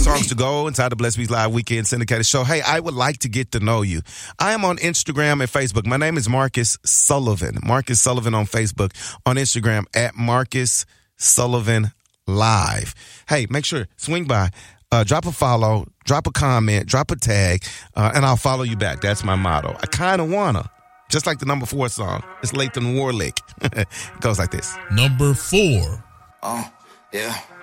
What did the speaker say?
songs to go inside the Blessed Beats Live Weekend Syndicated Show. Hey, I would like to get to know you. I am on Instagram and Facebook. My name is Marcus Sullivan. Marcus Sullivan on Facebook. On Instagram at Marcus Sullivan Live. Hey, make sure, swing by. Drop a follow, drop a comment, drop a tag, and I'll follow you back. That's my motto. I kind of wanna. Just like the number 4 song. It's Lathan Warlick. It goes like this. Number 4. Oh, yeah.